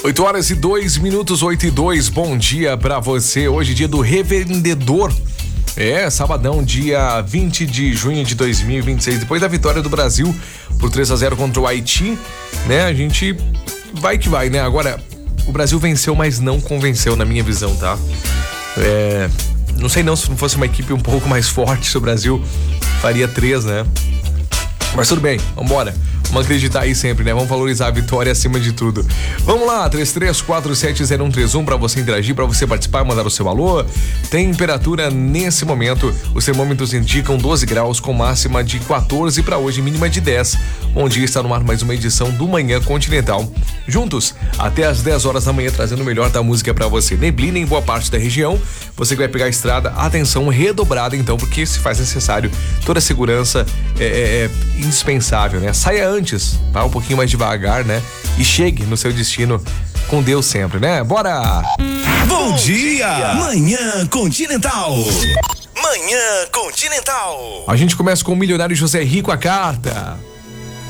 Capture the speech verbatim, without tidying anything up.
oito horas e dois minutos, oito e dois. Bom dia pra você. Hoje, dia do revendedor. É, sabadão, dia vinte de junho de dois mil e vinte e seis. Depois da vitória do Brasil por três a zero contra o Haiti, né? A gente vai que vai, né? Agora, o Brasil venceu, mas não convenceu, na minha visão, tá? É, não sei não, se não fosse uma equipe um pouco mais forte, se o Brasil faria três, né? Mas tudo bem, vambora. Vamos acreditar aí sempre, né? Vamos valorizar a vitória acima de tudo. Vamos lá, três três quatro sete zero um três um pra você interagir, pra você participar, mandar o seu alô. Temperatura nesse momento, os termômetros indicam doze graus com máxima de quatorze para hoje, mínima de dez. Bom dia, está no ar mais uma edição do Manhã Continental. Juntos, até às dez horas da manhã, trazendo o melhor da música pra você. Neblina em boa parte da região. Você que vai pegar a estrada, atenção redobrada então, porque se faz necessário, toda a segurança é, é, é indispensável, né? Saia antes, vá um pouquinho mais devagar, né? E chegue no seu destino com Deus sempre, né? Bora! Bom dia! Manhã Continental. Manhã Continental. A gente começa com o milionário José Rico, a carta.